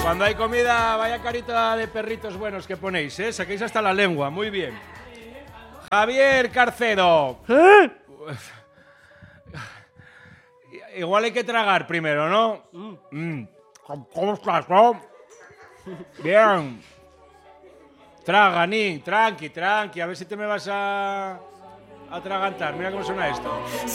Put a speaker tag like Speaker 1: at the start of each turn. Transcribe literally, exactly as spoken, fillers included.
Speaker 1: Cuando hay comida, vaya carita de perritos buenos que ponéis, ¿eh? Saquéis hasta la lengua, muy bien. Javier Carcedo.
Speaker 2: ¿Eh?
Speaker 1: Igual hay que tragar primero, ¿no? Mm. Mm. ¿Cómo estás, no? Bien. Traga, Ni, tranqui, tranqui. A ver si te me vas a atragantar. Mira cómo suena esto.